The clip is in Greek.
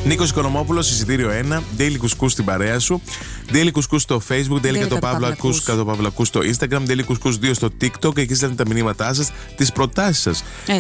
Νίκος Οικονομόπουλος, εισιτήριο 1. Daily Couscous στην παρέα σου. Daily Couscous στο Facebook. Daily _Couscous στο Instagram. Daily Couscous 2 στο TikTok. Εκεί στέλνετε τα μηνύματά σας, τις προτάσεις σας